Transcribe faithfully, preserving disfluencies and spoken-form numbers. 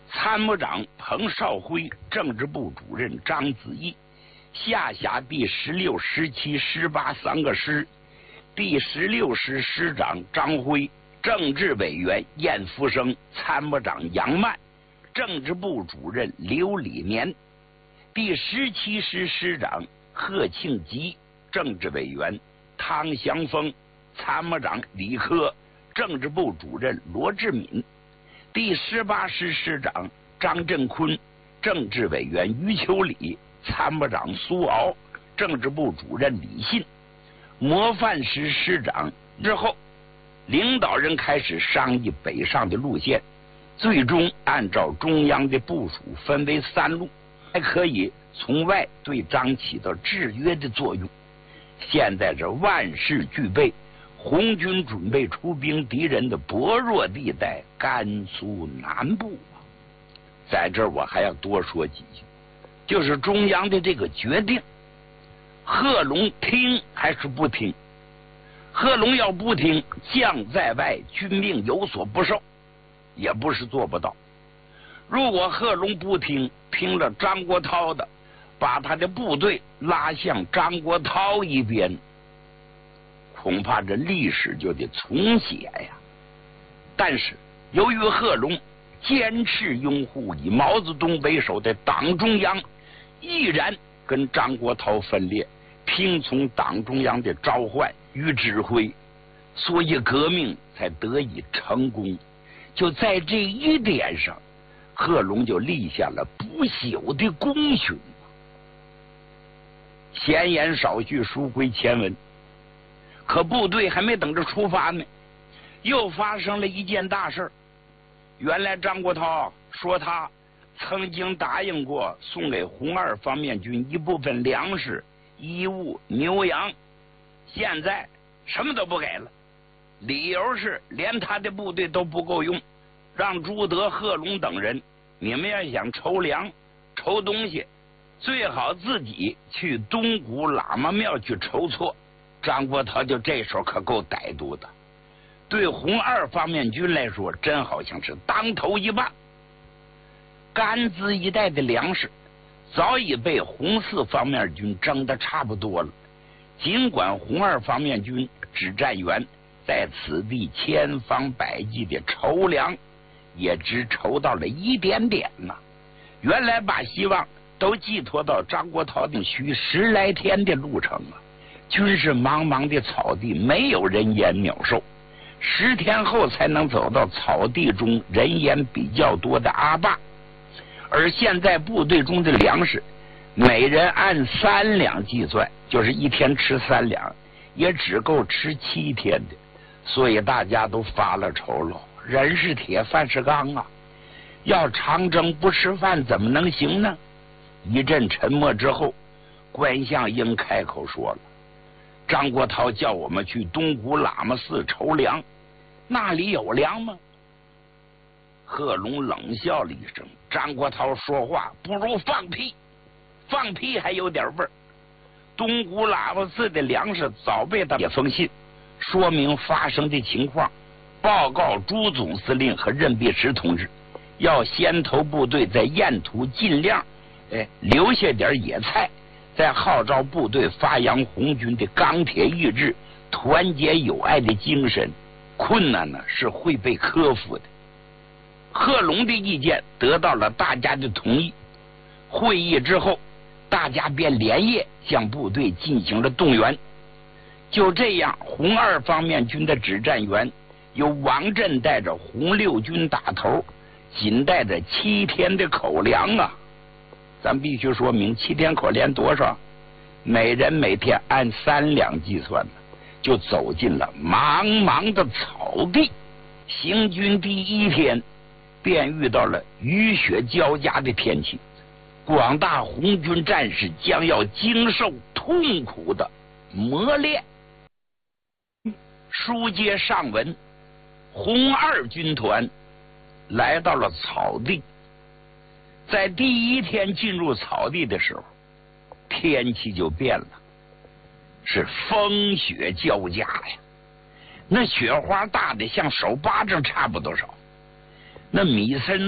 参谋长彭绍辉、政治部主任张子毅，下辖第十六、十七、十八三个师。第十六师师长张辉，政治委员晏福生，参谋长杨曼，政治部主任刘礼年。第十七师师长贺庆吉，政治委员汤祥峰，参谋长李科，政治部主任罗志敏。第十八师师长张振坤，政治委员于秋礼，参谋长苏敖，政治部主任李信。模范师师长之后，领导人开始商议北上的路线，最终按照中央的部署分为三路，还可以从外对张起到制约的作用。现在这万事俱备，红军准备出兵敌人的薄弱地带甘肃南部。在这儿我还要多说几句，就是中央的这个决定，贺龙听还是不听？贺龙要不听，将在外，军命有所不受，也不是做不到。如果贺龙不听，听了张国焘的，把他的部队拉向张国焘一边，恐怕这历史就得重写呀。但是由于贺龙坚持拥护以毛泽东为首的党中央，毅然跟张国焘分裂，听从党中央的召唤与指挥，所以革命才得以成功。就在这一点上，贺龙就立下了不朽的功勋。闲言少叙，书归前文。可部队还没等着出发呢，又发生了一件大事。原来张国焘说他曾经答应过送给红二方面军一部分粮食、衣物、牛羊，现在什么都不给了，理由是连他的部队都不够用，让朱德、贺龙等人，你们要想筹粮、筹东西，最好自己去东古喇嘛庙去筹措。张国焘就这时候可够歹毒的，对红二方面军来说，真好像是当头一棒。甘孜一带的粮食早已被红四方面军征得差不多了，尽管红二方面军指战员在此地千方百计的筹粮，也只筹到了一点点呐。原来把希望都寄托到张国焘的需十来天的路程啊，均是茫茫的草地，没有人烟鸟兽，十天后才能走到草地中人烟比较多的阿坝。而现在部队中的粮食每人按三两计算，就是一天吃三两，也只够吃七天的，所以大家都发了愁了。人是铁，饭是钢啊，要长征不吃饭怎么能行呢？一阵沉默之后，关向英开口说了：张国焘叫我们去东古喇嘛寺筹粮，那里有粮吗？贺龙冷笑了一声，张国焘说话不如放屁，放屁还有点味儿。东古喇嘛寺的粮食早被他写封信说明发生的情况，报告朱总司令和任弼时同志，要先头部队在沿途尽量哎留下点野菜，再号召部队发扬红军的钢铁意志、团结友爱的精神，困难呢是会被克服的。贺龙的意见得到了大家的同意，会议之后，大家便连夜向部队进行了动员。就这样，红二方面军的指战员由王震带着红六军打头，仅带着七天的口粮啊！咱必须说明，七天口粮多少？每人每天按三两计算，就走进了茫茫的草地。行军第一天，便遇到了雨雪交加的天气，广大红军战士将要经受痛苦的磨练。书接上文，红二军团来到了草地。在第一天进入草地的时候，天气就变了，是风雪交加呀，那雪花大的像手巴掌差不多少，那米森